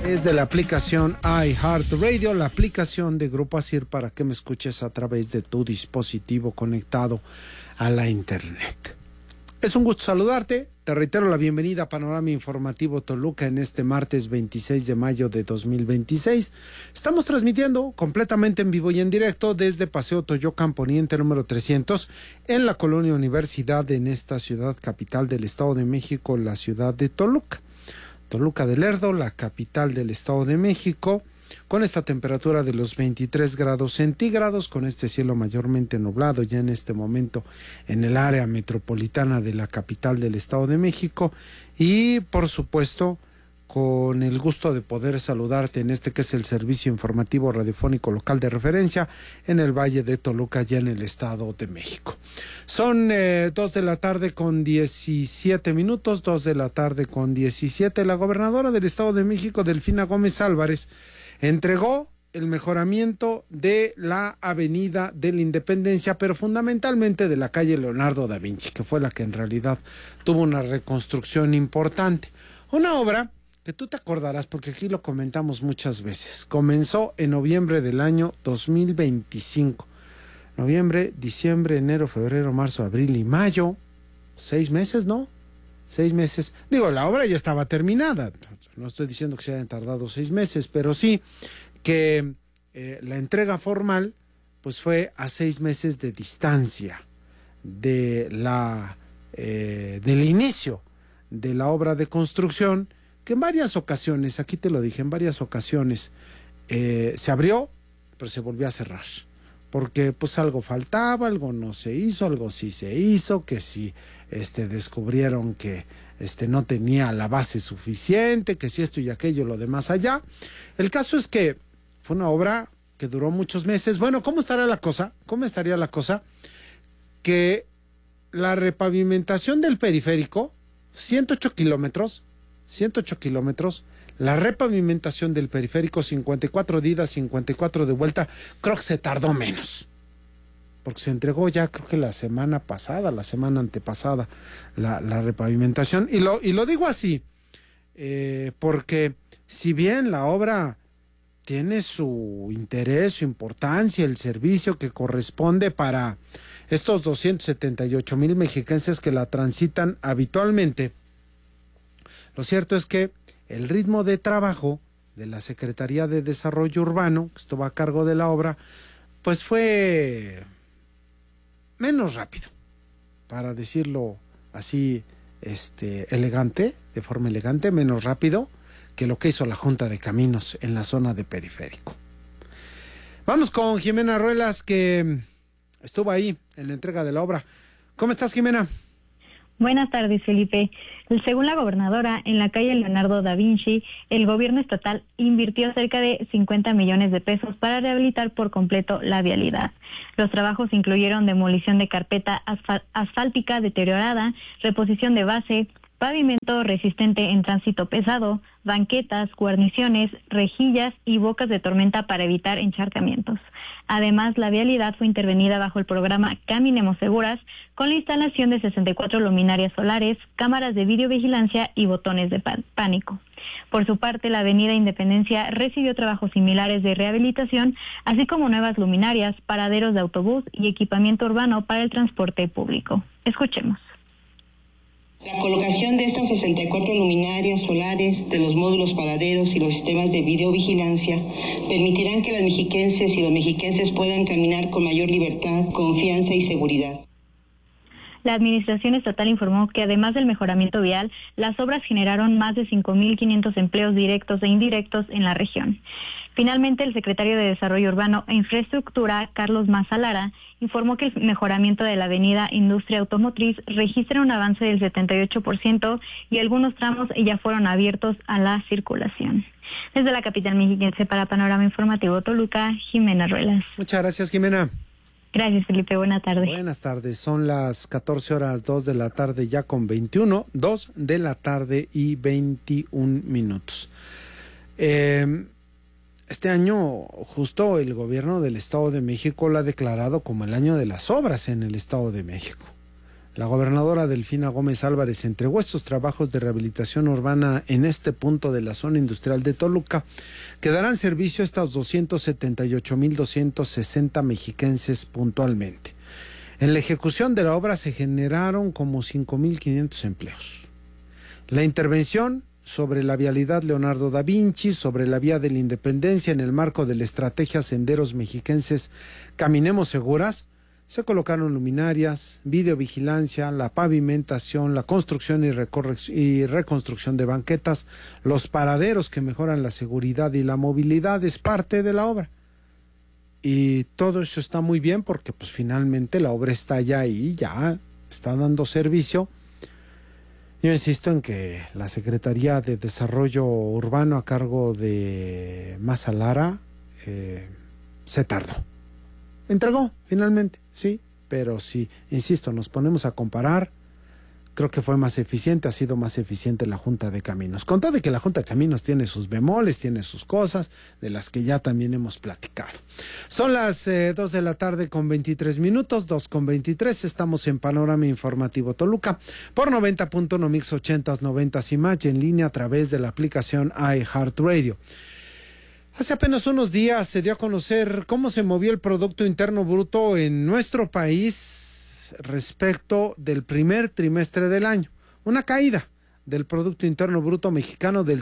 Es de la aplicación iHeartRadio, la aplicación de Grupo Asir, para que me escuches a través de tu dispositivo conectado a la internet. Es un gusto saludarte. Te reitero la bienvenida a Panorama Informativo Toluca en este martes 26 de mayo de 2026. Estamos transmitiendo completamente en vivo y en directo desde Paseo Toyocan Poniente número 300 en la Colonia Universidad, en esta ciudad capital del Estado de México, la ciudad de Toluca. Toluca del Lerdo, la capital del Estado de México, con esta temperatura de los 23 grados centígrados, con este cielo mayormente nublado ya en este momento en el área metropolitana de la capital del Estado de México, y por supuesto con el gusto de poder saludarte en este que es el servicio informativo radiofónico local de referencia en el Valle de Toluca, ya en el Estado de México. Son 2 de la tarde con 17 minutos, 2 de la tarde con 17. La gobernadora del Estado de México, Delfina Gómez Álvarez, entregó el mejoramiento de la Avenida de la Independencia, pero fundamentalmente de la calle Leonardo da Vinci, que fue la que en realidad tuvo una reconstrucción importante. Una obra que tú te acordarás porque aquí lo comentamos muchas veces. Comenzó en noviembre del año 2025. Noviembre, diciembre, enero, febrero, marzo, abril y mayo. 6 meses, ¿no? 6 meses. Digo, la obra ya estaba terminada. No estoy diciendo que se hayan tardado 6 meses, pero sí que la entrega formal pues fue a 6 meses de distancia de del inicio de la obra de construcción, que en varias ocasiones, aquí te lo dije, en varias ocasiones se abrió, pero se volvió a cerrar, porque pues algo faltaba, algo no se hizo, algo sí se hizo, que sí descubrieron que no tenía la base suficiente, que si esto y aquello, lo demás allá. El caso es que fue una obra que duró muchos meses. Bueno, ¿cómo estaría la cosa? ¿Cómo estaría la cosa? Que la repavimentación del periférico, 108 kilómetros, la repavimentación del periférico, 54 de ida, 54 de vuelta, creo que se tardó menos, porque se entregó ya creo que la semana antepasada, la repavimentación, y lo digo así, porque si bien la obra tiene su interés, su importancia, el servicio que corresponde para estos 278,000 mexiquenses que la transitan habitualmente, lo cierto es que el ritmo de trabajo de la Secretaría de Desarrollo Urbano, que estuvo a cargo de la obra, pues fue menos rápido, para decirlo así, elegante, de forma elegante, menos rápido que lo que hizo la Junta de Caminos en la zona de periférico. Vamos con Jimena Ruelas, que estuvo ahí en la entrega de la obra. ¿Cómo estás, Jimena? Buenas tardes, Felipe. Según la gobernadora, en la calle Leonardo da Vinci, el gobierno estatal invirtió cerca de 50 millones de pesos para rehabilitar por completo la vialidad. Los trabajos incluyeron demolición de carpeta asfáltica deteriorada, reposición de base, pavimento resistente en tránsito pesado, banquetas, guarniciones, rejillas y bocas de tormenta para evitar encharcamientos. Además, la vialidad fue intervenida bajo el programa Caminemos Seguras, con la instalación de 64 luminarias solares, cámaras de videovigilancia y botones de pánico. Por su parte, la avenida Independencia recibió trabajos similares de rehabilitación, así como nuevas luminarias, paraderos de autobús y equipamiento urbano para el transporte público. Escuchemos. La colocación de estas 64 luminarias solares, de los módulos paraderos y los sistemas de videovigilancia permitirán que las mexiquenses y los mexiquenses puedan caminar con mayor libertad, confianza y seguridad. La Administración Estatal informó que además del mejoramiento vial, las obras generaron más de 5,500 empleos directos e indirectos en la región. Finalmente, el secretario de Desarrollo Urbano e Infraestructura, Carlos Maza Lara, informó que el mejoramiento de la avenida Industria Automotriz registra un avance del 78% y algunos tramos ya fueron abiertos a la circulación. Desde la capital mexiquense para Panorama Informativo Toluca, Jimena Ruelas. Muchas gracias, Jimena. Gracias, Felipe. Buenas tardes. Buenas tardes. Son las 14 horas, 2 de la tarde ya con 21, 2 de la tarde y 21 minutos. Este año justo el gobierno del Estado de México lo ha declarado como el año de las obras en el Estado de México. La gobernadora Delfina Gómez Álvarez entregó estos trabajos de rehabilitación urbana en este punto de la zona industrial de Toluca, que darán servicio a estos 278,260 mexiquenses puntualmente. En la ejecución de la obra se generaron como 5,500 empleos. La intervención sobre la vialidad Leonardo da Vinci, sobre la vía de la Independencia en el marco de la estrategia Senderos Mexiquenses Caminemos Seguras, se colocaron luminarias, videovigilancia, la pavimentación, la construcción y reconstrucción de banquetas, los paraderos que mejoran la seguridad y la movilidad es parte de la obra. Y todo eso está muy bien porque pues finalmente la obra está ya ahí, ya está dando servicio. Yo insisto en que la Secretaría de Desarrollo Urbano a cargo de Maza Lara se tardó. Entregó finalmente, sí, pero si, insisto, nos ponemos a comparar, creo que fue más eficiente, ha sido más eficiente la Junta de Caminos. Con todo de que la Junta de Caminos tiene sus bemoles, tiene sus cosas, de las que ya también hemos platicado. Son las 2 de la tarde con 23 minutos, 2:23, estamos en Panorama Informativo Toluca, por 90.1 Mix 80s, 90s y más, en línea a través de la aplicación iHeartRadio. Hace apenas unos días se dio a conocer cómo se movió el Producto Interno Bruto en nuestro país respecto del primer trimestre del año. Una caída del Producto Interno Bruto mexicano del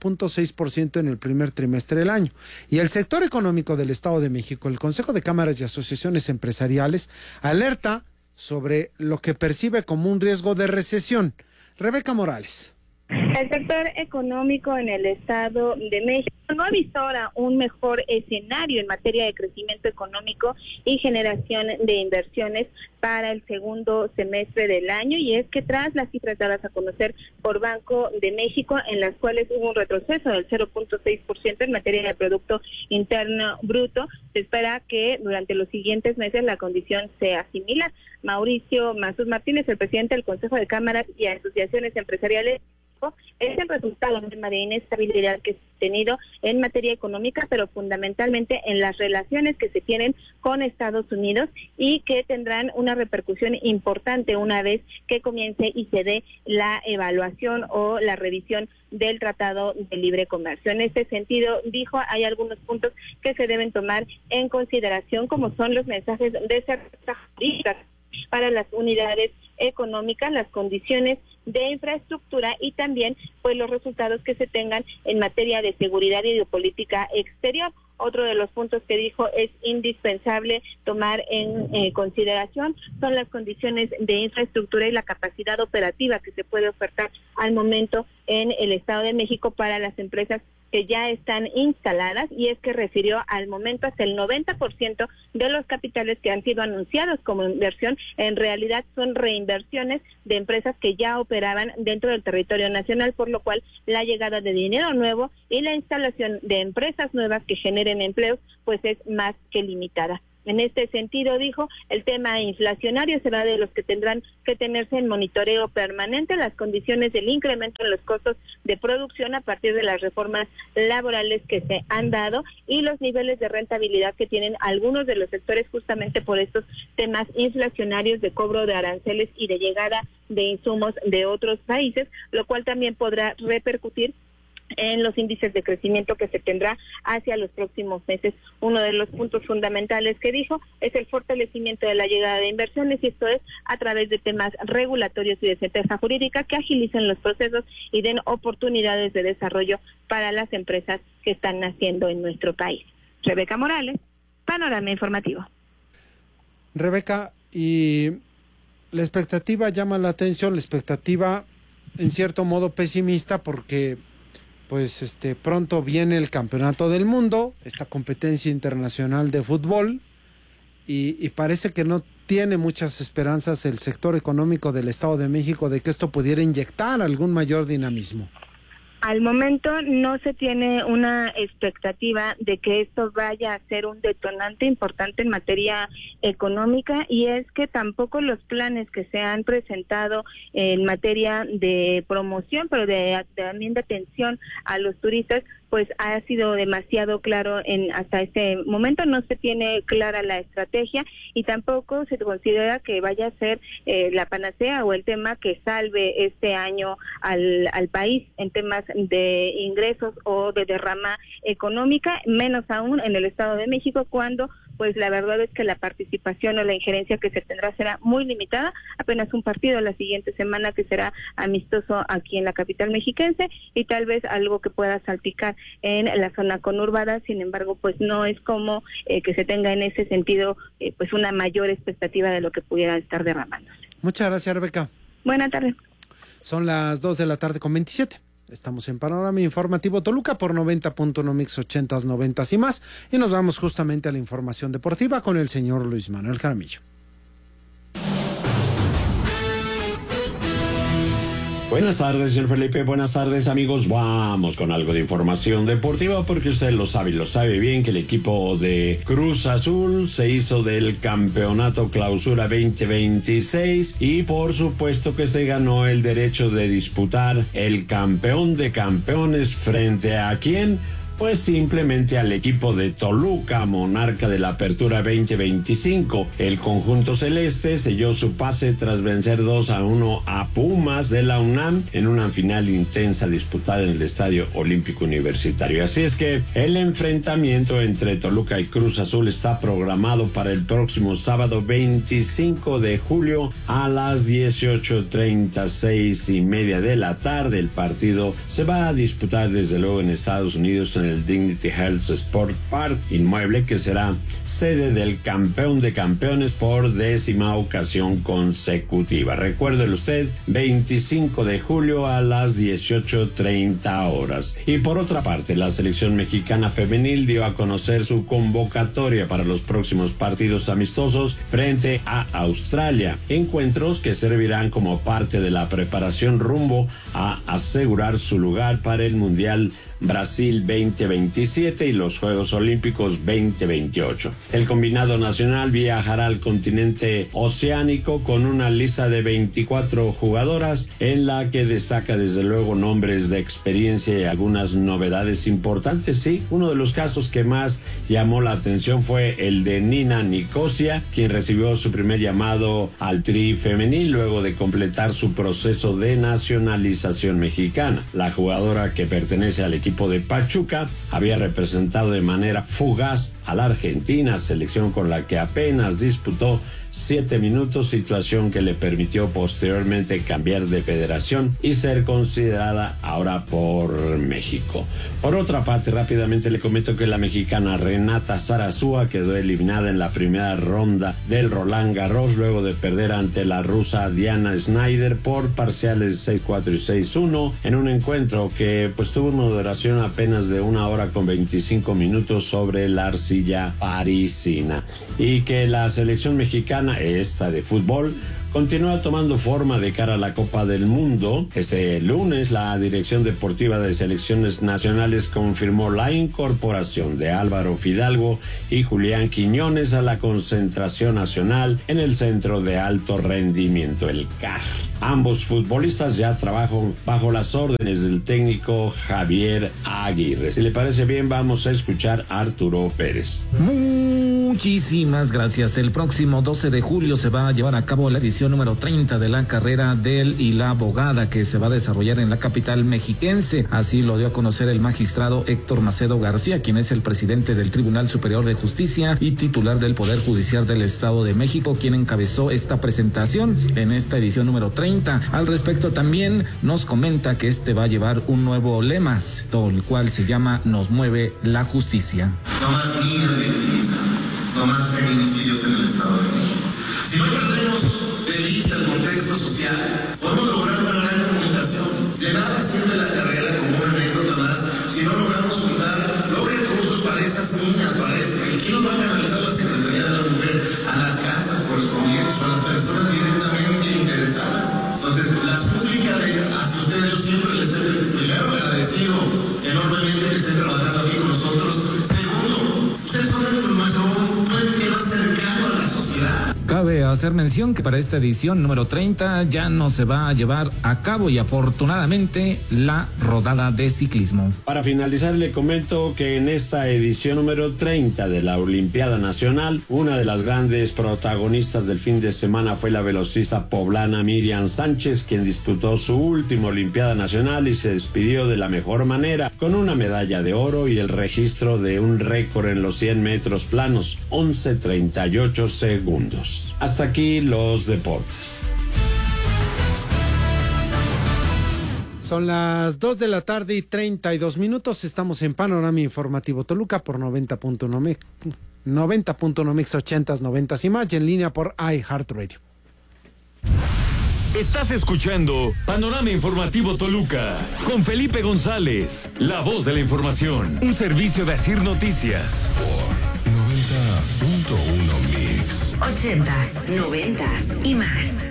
0.6% en el primer trimestre del año. Y el sector económico del Estado de México, el Consejo de Cámaras y Asociaciones Empresariales, alerta sobre lo que percibe como un riesgo de recesión. Rebeca Morales. El sector económico en el Estado de México no avisora un mejor escenario en materia de crecimiento económico y generación de inversiones para el segundo semestre del año, y es que tras las cifras dadas a conocer por Banco de México, en las cuales hubo un retroceso del 0.6% en materia de Producto Interno Bruto, se espera que durante los siguientes meses la condición sea similar. Mauricio Mazuz Martínez, el presidente del Consejo de Cámaras y Asociaciones Empresariales, es el resultado de una inestabilidad que se ha tenido en materia económica, pero fundamentalmente en las relaciones que se tienen con Estados Unidos y que tendrán una repercusión importante una vez que comience y se dé la evaluación o la revisión del Tratado de Libre Comercio. En este sentido, dijo, hay algunos puntos que se deben tomar en consideración, como son los mensajes de certeza jurídica para las unidades económicas, las condiciones de infraestructura y también pues los resultados que se tengan en materia de seguridad y de política exterior. Otro de los puntos que dijo es indispensable tomar en consideración son las condiciones de infraestructura y la capacidad operativa que se puede ofertar al momento en el Estado de México para las empresas que ya están instaladas, y es que refirió al momento hasta el 90% de los capitales que han sido anunciados como inversión en realidad son reinversiones de empresas que ya operaban dentro del territorio nacional, por lo cual la llegada de dinero nuevo y la instalación de empresas nuevas que generen empleos pues es más que limitada. En este sentido, dijo, el tema inflacionario será de los que tendrán que tenerse en monitoreo permanente, las condiciones del incremento en los costos de producción a partir de las reformas laborales que se han dado y los niveles de rentabilidad que tienen algunos de los sectores justamente por estos temas inflacionarios de cobro de aranceles y de llegada de insumos de otros países, lo cual también podrá repercutir en los índices de crecimiento que se tendrá hacia los próximos meses. Uno de los puntos fundamentales que dijo es el fortalecimiento de la llegada de inversiones, y esto es a través de temas regulatorios y de certeza jurídica que agilicen los procesos y den oportunidades de desarrollo para las empresas que están naciendo en nuestro país. Rebeca Morales, Panorama Informativo. Rebeca, y la expectativa llama la atención, la expectativa en cierto modo pesimista porque pues pronto viene el Campeonato del Mundo, esta competencia internacional de fútbol, y parece que no tiene muchas esperanzas el sector económico del Estado de México de que esto pudiera inyectar algún mayor dinamismo. Al momento no se tiene una expectativa de que esto vaya a ser un detonante importante en materia económica, y es que tampoco los planes que se han presentado en materia de promoción, pero también de atención a los turistas, pues ha sido demasiado claro hasta este momento. No se tiene clara la estrategia y tampoco se considera que vaya a ser la panacea o el tema que salve este año al país en temas de ingresos o de derrama económica, menos aún en el Estado de México, cuando pues la verdad es que la participación o la injerencia que se tendrá será muy limitada. Apenas un partido la siguiente semana que será amistoso aquí en la capital mexiquense y tal vez algo que pueda salpicar en la zona conurbada. Sin embargo, pues no es como que se tenga en ese sentido pues una mayor expectativa de lo que pudiera estar derramándose. Muchas gracias, Rebeca. Buenas tardes. Son las 2:27 p.m. Estamos en Panorama Informativo Toluca por 90.1 Mix 80s, 90s y más. Y nos vamos justamente a la información deportiva con el señor Luis Manuel Jaramillo. Buenas tardes, señor Felipe. Buenas tardes, amigos. Vamos con algo de información deportiva porque usted lo sabe bien que el equipo de Cruz Azul se hizo del Campeonato Clausura 2026 y por supuesto que se ganó el derecho de disputar el campeón de campeones. ¿Frente a quién? Pues simplemente al equipo de Toluca, monarca de la Apertura 2025. El conjunto celeste selló su pase tras vencer 2-1 a Pumas de la UNAM en una final intensa disputada en el Estadio Olímpico Universitario. Así es que el enfrentamiento entre Toluca y Cruz Azul está programado para el próximo sábado 25 de julio a las 18:36:30 de la tarde. El partido se va a disputar desde luego en Estados Unidos en el Dignity Health Sport Park, inmueble que será sede del campeón de campeones por 10ª ocasión consecutiva. Recuérdelo usted, 25 de julio a las 18:30 horas. Y por otra parte, la selección mexicana femenil dio a conocer su convocatoria para los próximos partidos amistosos frente a Australia, encuentros que servirán como parte de la preparación rumbo a asegurar su lugar para el Mundial Brasil 2027 y los Juegos Olímpicos 2028. El combinado nacional viajará al continente oceánico con una lista de 24 jugadoras en la que destaca desde luego nombres de experiencia y algunas novedades importantes. Sí, uno de los casos que más llamó la atención fue el de Nina Nicosia, quien recibió su primer llamado al Tri femenil luego de completar su proceso de nacionalización mexicana. La jugadora, que pertenece al equipo de Pachuca, había representado de manera fugaz a la Argentina, selección con la que apenas disputó 7 minutos, situación que le permitió posteriormente cambiar de federación y ser considerada ahora por México. Por otra parte, rápidamente le comento que la mexicana Renata Zarazúa quedó eliminada en la primera ronda del Roland Garros luego de perder ante la rusa Diana Schneider por parciales 6-4 y 6-1 en un encuentro que pues tuvo una duración apenas de 1 hora con 25 minutos sobre la arcilla parisina, y que la selección mexicana, esta de fútbol, continúa tomando forma de cara a la Copa del Mundo. Este lunes, la Dirección Deportiva de Selecciones Nacionales confirmó la incorporación de Álvaro Fidalgo y Julián Quiñones a la concentración nacional en el Centro de Alto Rendimiento, el CAR. Ambos futbolistas ya trabajan bajo las órdenes del técnico Javier Aguirre. Si le parece bien, vamos a escuchar a Arturo Pérez. Muchísimas gracias. El próximo 12 de julio se va a llevar a cabo la edición número 30 de la carrera del y la abogada, que se va a desarrollar en la capital mexiquense. Así lo dio a conocer el magistrado Héctor Macedo García, quien es el presidente del Tribunal Superior de Justicia y titular del Poder Judicial del Estado de México, quien encabezó esta presentación en esta edición número 30. Al respecto también nos comenta que este va a llevar un nuevo lema, el cual se llama Nos mueve la justicia. No más niñas victimizadas, no más feminicidios en el Estado de México. Si no perdemos de vista el contexto social, podemos lograr una gran comunicación. De nada sirve la carrera como una anécdota más si no logramos juntar los recursos para esas niñas, para ¿quién nos va a canalizar la Secretaría de la Mujer a las casas correspondientes o a las personas directamente interesadas? Entonces, la súplica hacia ustedes, yo siempre les he primero agradecido enormemente que estén trabajando aquí con nosotros. Segundo, ustedes son nuestro puente más cercano a la sociedad. Cabe hacer mención que para esta edición número 30 ya no se va a llevar a cabo y afortunadamente la rodada de ciclismo. Para finalizar, le comento que en esta edición número 30 de la Olimpiada Nacional, una de las grandes protagonistas del fin de semana fue la velocista poblana Miriam Sánchez, quien disputó su última Olimpiada Nacional y se despidió de la mejor manera, con una medalla de oro y el registro de un récord en los 100 metros planos, 11:38 segundos. Hasta aquí los deportes. Son las 2 de la tarde y 32 minutos. Estamos en Panorama Informativo Toluca por 90.1 Mix 80s, 90s y más, y en línea por iHeartRadio. Estás escuchando Panorama Informativo Toluca con Felipe González, la voz de la información, un servicio de Asir Noticias. Por 90.1 Mix. 80s, 90s y más.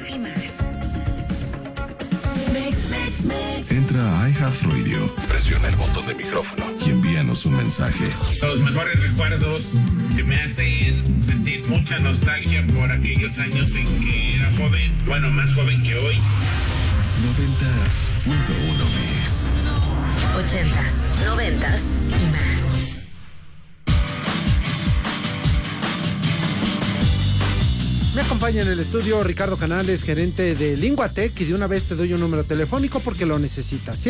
Entra a iHeartRadio, presiona el botón de micrófono y envíanos un mensaje. Los mejores recuerdos que me hacen sentir mucha nostalgia por aquellos años en que era joven, bueno, más joven que hoy. 90.1 Mix. 80s, 90s y más. Me acompaña en el estudio Ricardo Canales, gerente de Linguatec, y de una vez te doy un número telefónico porque lo necesitas.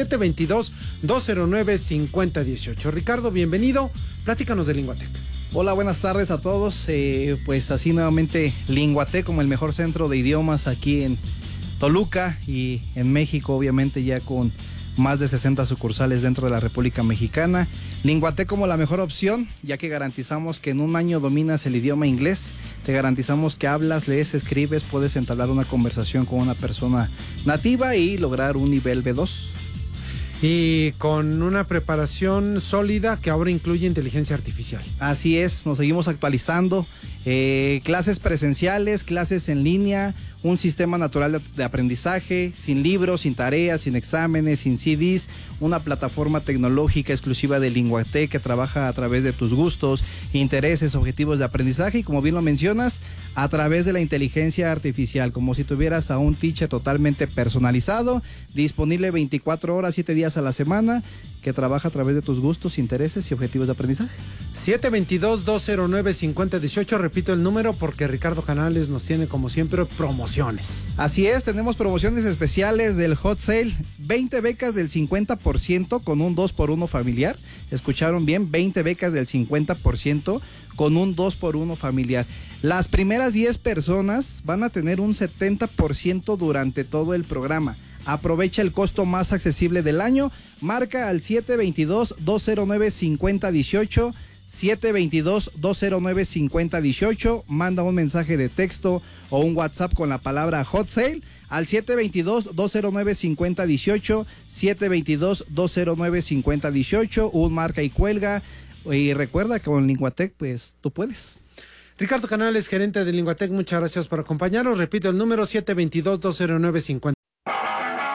722-209-5018. Ricardo, bienvenido. Platícanos de Linguatec. Hola, buenas tardes a todos. Pues así nuevamente Linguatec como el mejor centro de idiomas aquí en Toluca y en México, obviamente ya con más de 60 sucursales dentro de la República Mexicana. Linguatec como la mejor opción, ya que garantizamos que en un año dominas el idioma inglés. Te garantizamos que hablas, lees, escribes, puedes entablar una conversación con una persona nativa y lograr un nivel B2. Y con una preparación sólida que ahora incluye inteligencia artificial. Así es, nos seguimos actualizando. Clases presenciales, clases en línea, un sistema natural de aprendizaje, sin libros, sin tareas, sin exámenes, sin CDs, una plataforma tecnológica exclusiva de Linguatec que trabaja a través de tus gustos, intereses, objetivos de aprendizaje y, como bien lo mencionas, a través de la inteligencia artificial, como si tuvieras a un teacher totalmente personalizado, disponible 24 horas, 7 días a la semana, que trabaja a través de tus gustos, intereses y objetivos de aprendizaje. 722-209-5018, repito el número porque Ricardo Canales nos tiene como siempre promociones. Así es, tenemos promociones especiales del Hot Sale, 20 becas del 50% con un 2x1 familiar. Escucharon bien, 20 becas del 50% con un 2x1 familiar. Las primeras 10 personas van a tener un 70% durante todo el programa. Aprovecha el costo más accesible del año. Marca al 722-209-5018. 722-209-5018. Manda un mensaje de texto o un WhatsApp con la palabra Hot Sale al 722-209-5018. 722-209-5018. Un marca y cuelga. Y recuerda que con Linguatec, pues tú puedes. Ricardo Canales, gerente de Linguatec, muchas gracias por acompañarnos. Repito el número 722-209-5018.